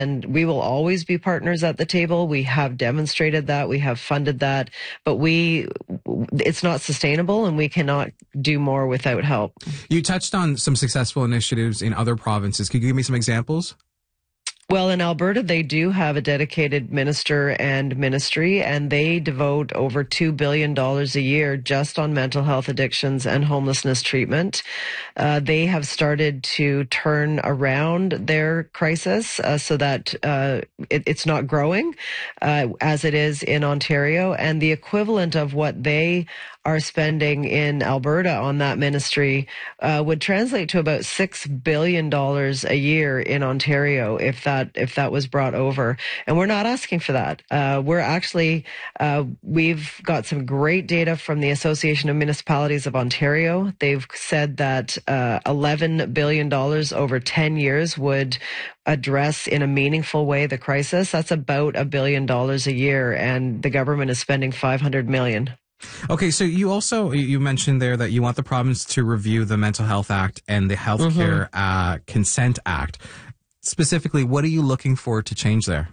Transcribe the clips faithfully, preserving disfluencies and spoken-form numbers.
And we will always be partners at the table. We have demonstrated that. We have funded that. But we, it's not sustainable, and we cannot do more without help. You touched on some successful initiatives in other provinces. Could you give me some examples? Well, in Alberta, they do have a dedicated minister and ministry, and they devote over two billion dollars a year just on mental health addictions and homelessness treatment. Uh, they have started to turn around their crisis uh, so that uh, it, it's not growing uh, as it is in Ontario. And the equivalent of what they are spending in Alberta on that ministry uh, would translate to about six billion dollars a year in Ontario if that if that was brought over. And we're not asking for that. Uh, we're actually, uh, we've got some great data from the Association of Municipalities of Ontario. They've said that uh, eleven billion dollars over ten years would address in a meaningful way the crisis. That's about a billion dollars a year, and the government is spending five hundred million dollars. Okay, so you also, you mentioned there that you want the province to review the Mental Health Act and the Healthcare mm-hmm. uh, Consent Act. Specifically, what are you looking for to change there?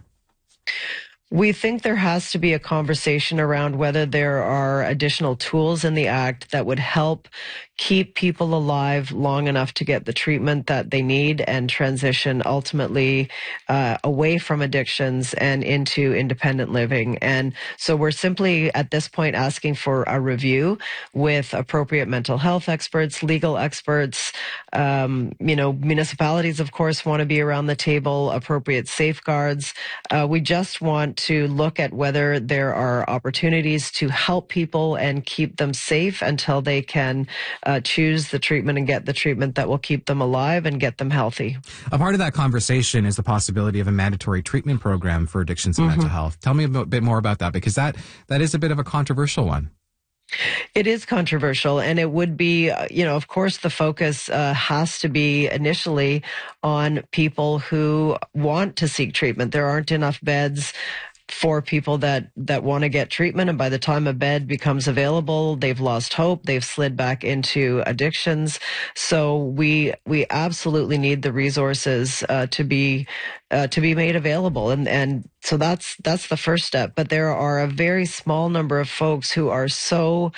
We think there has to be a conversation around whether there are additional tools in the Act that would help keep people alive long enough to get the treatment that they need and transition ultimately uh, away from addictions and into independent living. And so we're simply at this point asking for a review with appropriate mental health experts, legal experts. Um, you know, municipalities, of course, want to be around the table, appropriate safeguards. Uh, we just want to look at whether there are opportunities to help people and keep them safe until they can uh, choose the treatment and get the treatment that will keep them alive and get them healthy. A part of that conversation is the possibility of a mandatory treatment program for addictions and mm-hmm. mental health. Tell me a bit more about that, because that that is a bit of a controversial one. It is controversial, and it would be, you know, of course, the focus uh, has to be initially on people who want to seek treatment. There aren't enough beds for people that, that want to get treatment, and by the time a bed becomes available, they've lost hope, they've slid back into addictions. So we we absolutely need the resources uh, to be uh, to be made available, and and so that's that's the first step. But there are a very small number of folks who are so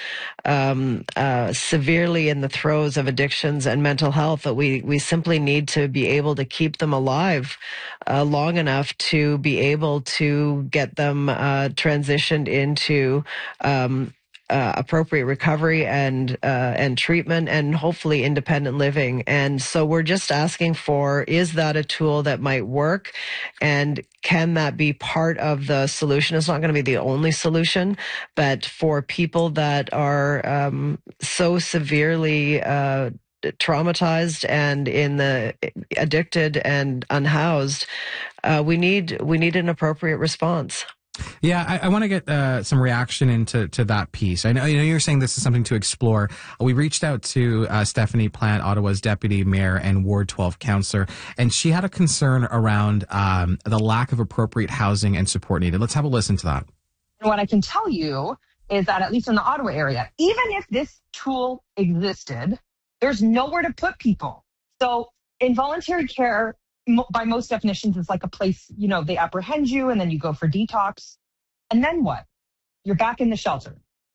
um, uh, severely in the throes of addictions and mental health that we we simply need to be able to keep them alive uh, long enough to be able to get get them uh, transitioned into um, uh, appropriate recovery and uh, and treatment and hopefully independent living. And so we're just asking for, is that a tool that might work? And can that be part of the solution? It's not going to be the only solution, but for people that are um, so severely uh, traumatized and in the addicted and unhoused, uh, we need we need an appropriate response. Yeah, I, I want to get uh, some reaction into to that piece. I know, you know you're saying this is something to explore. We reached out to uh, Stephanie Plante, Ottawa's deputy mayor and Ward twelve councillor, and she had a concern around um, the lack of appropriate housing and support needed. Let's have a listen to that. What I can tell you is that at least in the Ottawa area, even if this tool existed, there's nowhere to put people. So involuntary care, by most definitions, is like a place, you know, they apprehend you and then you go for detox. And then what? You're back in the shelter.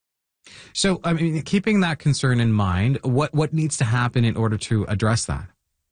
So, I mean, keeping that concern in mind, what, what needs to happen in order to address that?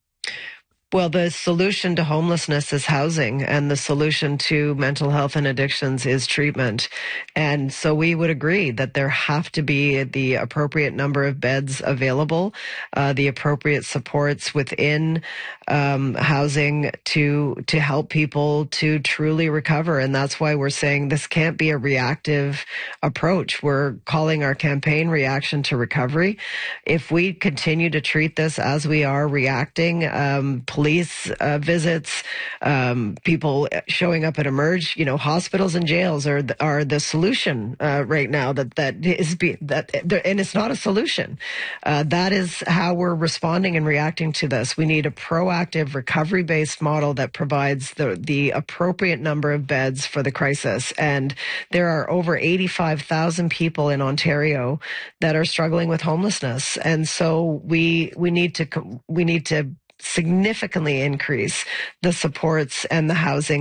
Well, the solution to homelessness is housing, and the solution to mental health and addictions is treatment. And so we would agree that there have to be the appropriate number of beds available, uh, the appropriate supports within um, housing to to help people to truly recover. And that's why we're saying this can't be a reactive approach. We're calling our campaign Reaction to Recovery. If we continue to treat this as we are reacting, um, police uh, visits, um, people showing up at Emerge, you know, hospitals and jails are the, are the solution uh, right now. That that is be, that, and it's not a solution. Uh, that is how we're responding and reacting to this. We need a proactive recovery-based model that provides the the appropriate number of beds for the crisis. And there are over eighty-five thousand people in Ontario that are struggling with homelessness, and so we we need to we need to significantly increase the supports and the housing